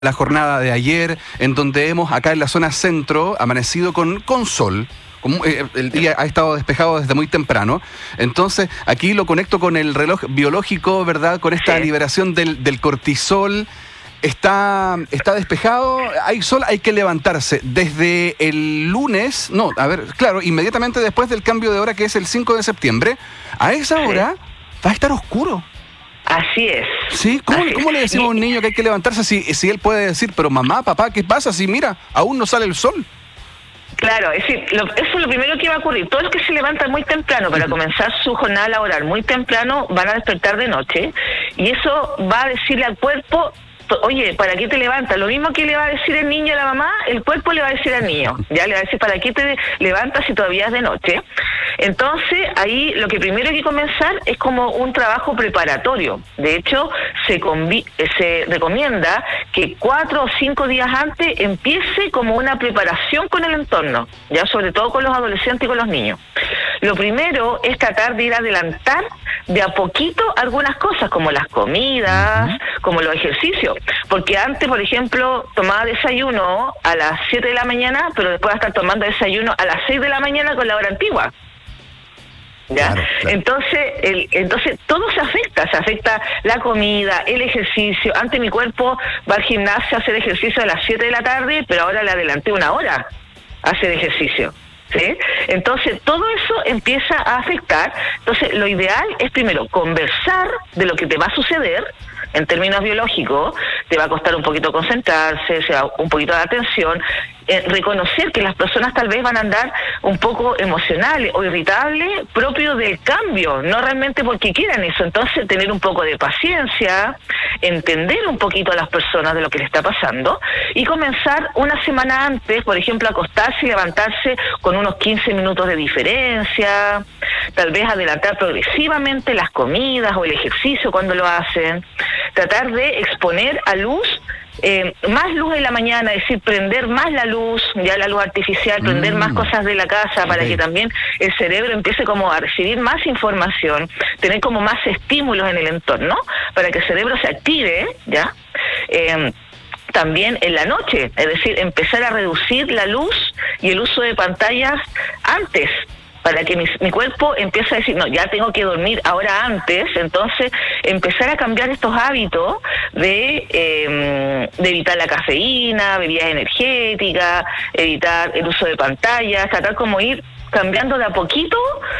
la jornada de ayer, en donde hemos acá en la zona centro amanecido con sol. El día ha estado despejado desde muy temprano. Entonces, aquí lo conecto con el reloj biológico, ¿verdad? Con esta liberación del cortisol. Está despejado, hay sol, hay que levantarse. Desde el lunes, inmediatamente después del cambio de hora, que es el 5 de septiembre, a esa hora va a estar oscuro. Así es. ¿Sí? ¿Cómo le decimos a un niño que hay que levantarse si él puede decir, pero mamá, papá, ¿qué pasa? Si mira, aún no sale el sol. Claro, es decir, eso es lo primero que va a ocurrir. Todos los que se levantan muy temprano para comenzar su jornada laboral muy temprano van a despertar de noche, y eso va a decirle al cuerpo: oye, ¿para qué te levantas? Lo mismo que le va a decir el niño a la mamá, el cuerpo le va a decir al niño. Ya le va a decir: ¿para qué te levantas si todavía es de noche? Entonces, ahí lo que primero hay que comenzar es como un trabajo preparatorio. De hecho, se recomienda que 4 o 5 días antes empiece como una preparación con el entorno, ya sobre todo con los adolescentes y con los niños. Lo primero es tratar de ir a adelantar de a poquito algunas cosas, como las comidas, como los ejercicios. Porque antes, por ejemplo, tomaba desayuno a las 7 de la mañana, pero después va a estar tomando desayuno a las 6 de la mañana con la hora antigua. ¿Ya? Claro. Entonces todo se afecta la comida, el ejercicio. Antes mi cuerpo va al gimnasio a hacer ejercicio a las 7 de la tarde, pero ahora le adelanté 1 hora a hacer ejercicio. ¿Sí? Entonces todo eso empieza a afectar. Entonces lo ideal es primero conversar de lo que te va a suceder. En términos biológicos, te va a costar un poquito concentrarse, se va un poquito de atención, reconocer que las personas tal vez van a andar un poco emocionales o irritables propio del cambio, no realmente porque quieran eso. Entonces, tener un poco de paciencia, entender un poquito a las personas de lo que les está pasando y comenzar una semana antes, por ejemplo, acostarse y levantarse con unos 15 minutos de diferencia, tal vez adelantar progresivamente las comidas o el ejercicio cuando lo hacen, tratar de exponer a luz, más luz en la mañana, es decir, prender más la luz, ya la luz artificial, prender más cosas de la casa para que también el cerebro empiece como a recibir más información, tener como más estímulos en el entorno, para que el cerebro se active, ¿ya? También en la noche, es decir, empezar a reducir la luz y el uso de pantallas antes, para que mi cuerpo empiece a decir, no, ya tengo que dormir ahora antes. Entonces empezar a cambiar estos hábitos de evitar la cafeína, bebidas energéticas, evitar el uso de pantallas, tratar como ir cambiando de a poquito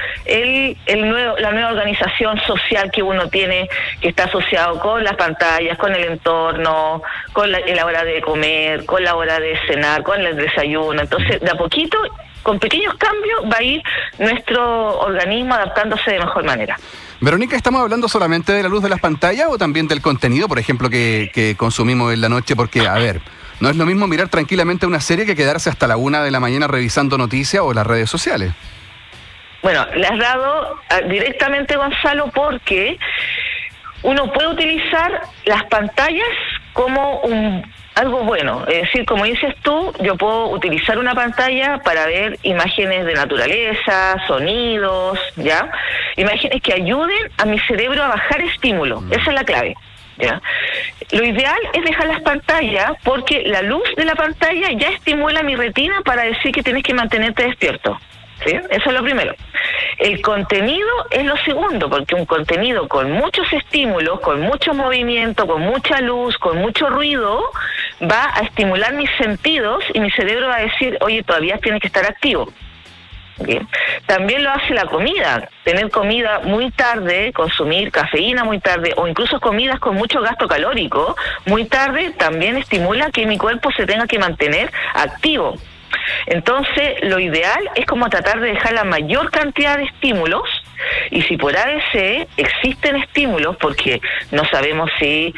la nueva organización social que uno tiene, que está asociado con las pantallas, con el entorno, con la hora de comer, con la hora de cenar, con el desayuno. Entonces, de a poquito, con pequeños cambios, va a ir nuestro organismo adaptándose de mejor manera. Verónica, ¿estamos hablando solamente de la luz de las pantallas o también del contenido, por ejemplo, que consumimos en la noche? Porque, a ver, no es lo mismo mirar tranquilamente una serie que quedarse hasta la 1 de la mañana revisando noticias o las redes sociales. Bueno, le has dado directamente, Gonzalo, porque uno puede utilizar las pantallas como algo bueno. Es decir, como dices tú, yo puedo utilizar una pantalla para ver imágenes de naturaleza, sonidos, ¿ya? Imágenes que ayuden a mi cerebro a bajar estímulo. Esa es la clave, ¿ya? Lo ideal es dejar las pantallas, porque la luz de la pantalla ya estimula mi retina para decir que tienes que mantenerte despierto. ¿Sí? Eso es lo primero. El contenido es lo segundo, porque un contenido con muchos estímulos, con mucho movimiento, con mucha luz, con mucho ruido, va a estimular mis sentidos y mi cerebro va a decir, oye, todavía tienes que estar activo. Bien. También lo hace la comida. Tener comida muy tarde, consumir cafeína muy tarde, o incluso comidas con mucho gasto calórico muy tarde, también estimula que mi cuerpo se tenga que mantener activo. Entonces, lo ideal es como tratar de dejar la mayor cantidad de estímulos, y si por ABC existen estímulos, porque no sabemos si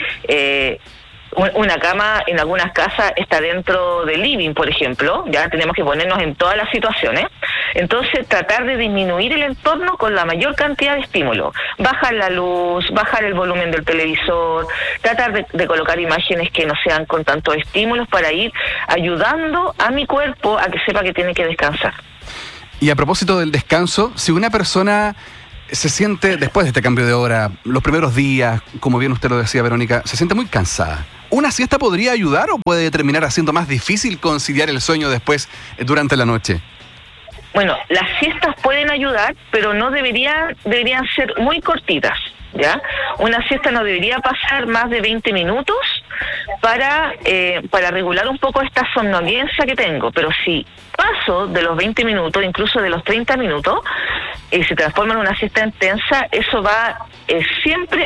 una cama en algunas casas está dentro del living, por ejemplo, ya tenemos que ponernos en todas las situaciones. Entonces, tratar de disminuir el entorno con la mayor cantidad de estímulos. Bajar la luz, bajar el volumen del televisor, tratar de colocar imágenes que no sean con tantos estímulos para ir ayudando a mi cuerpo a que sepa que tiene que descansar. Y a propósito del descanso, si una persona Se siente, después de este cambio de hora, los primeros días, como bien usted lo decía, Verónica, se siente muy cansada. ¿Una siesta podría ayudar o puede terminar haciendo más difícil conciliar el sueño después, durante la noche? Bueno, las siestas pueden ayudar, pero no deberían ser muy cortitas, ¿ya? Una siesta no debería pasar más de 20 minutos para regular un poco esta somnolencia que tengo, pero si paso de los 20 minutos, incluso de los 30 minutos, y se transforma en una siesta intensa, eso va siempre